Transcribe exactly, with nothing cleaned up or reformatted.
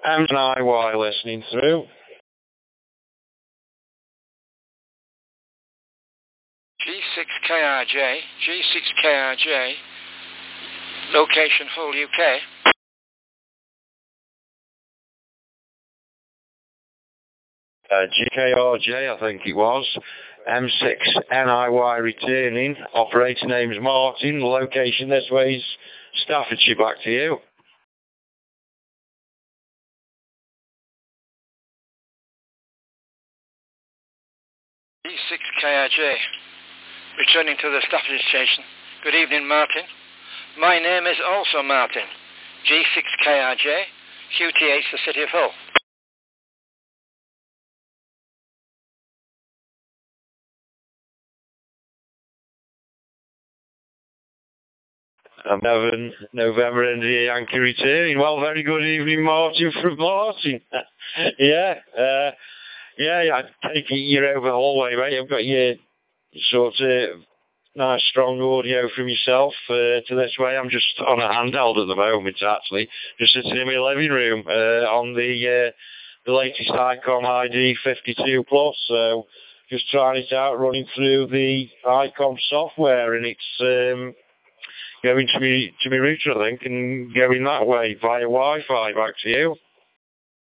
M six N I Y listening through. G six K R J, G six K R J, location Hull, U K. Uh, G K R J, I think it was. M six N I Y returning. Operator name's Martin. Location this way is Staffordshire. Back to you. G six K R J, returning to the Staffordshire station. Good evening, Martin. My name is also Martin. G six K R J, Q T H, the City of Hull. I'm having November and the Yankee returning. Well, very good evening, Martin from Martin. yeah, uh, yeah, yeah, I take it you're over the hallway, mate. I've got your sort of nice, strong audio from yourself uh, to this way. I'm just on a handheld at the moment, actually. Just sitting in my living room uh, on the uh, the latest ICOM I D fifty-two plus. So just trying it out, running through the ICOM software, and it's um, going to me to me router, I think, and going that way via Wi-Fi. Back to you.